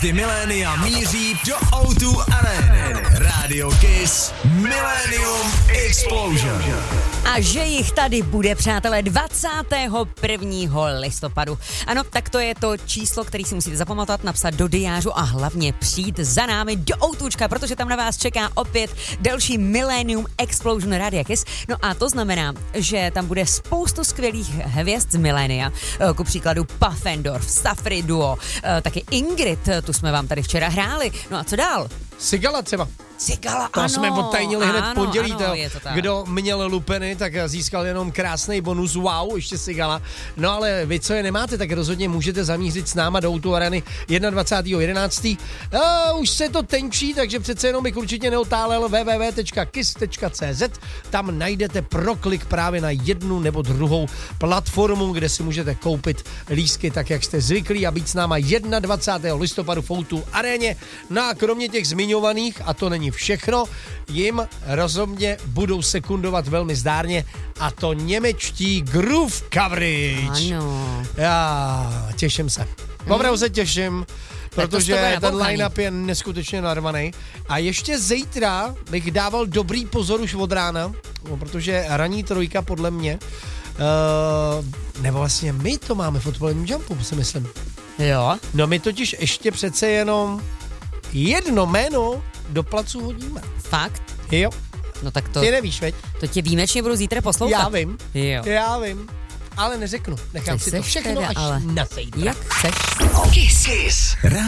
Hvězdy milénia míří do O2 Areny. Radio Kiss Millennium Explosion. A že jich tady bude, přátelé, 21. listopadu. Ano, tak to je to číslo, který si musíte zapamatovat, napsat do diářu a hlavně přijít za námi do O2čka, protože tam na vás čeká opět další Millennium Explosion Radia Kiss. No a to znamená, že tam bude spoustu skvělých hvězd z milénia. Ku příkladu Puffendorf, Safri Duo, taky Ingrid, tu jsme vám tady včera hráli. No a co dál? Sigala třeba. Sigala, to ano. jsme odtajnili hned v pondělí. Ano, kdo měl lupeny, tak získal jenom krásný bonus. Wow, ještě Sigala. No ale vy, co je nemáte, tak rozhodně můžete zamířit s náma do O2 Areny 21.11. Už se to tenčí, takže přece jenom bych určitě neotálel www.kiss.cz. Tam najdete proklik právě na jednu nebo druhou platformu, kde si můžete koupit lístky tak, jak jste zvyklí a být s náma 21. listopadu v O2 Aréně. No a kromě těch zmiňovaných, a to není všechno, jim rozhodně budou sekundovat velmi zdárně, a to němečtí Groove Coverage. Ano. Já těším se. Opravdu se těším, protože ten line-up je neskutečně narvaný. A ještě zítra bych dával dobrý pozor už od rána, protože ranní trojka podle mě, nebo vlastně my to máme v odpoledním jumpu, si myslím. Jo. No my totiž ještě přece jenom jedno jméno do placu hodíme. Fakt? Jo. No tak to... Ty nevíš, veď? To tě výjimečně budu zítra poslouchat. Já vím. Jo. Já vím. Ale neřeknu. Nechám si to všechno teda, až ale na zítra. Jak chceš. Kiss.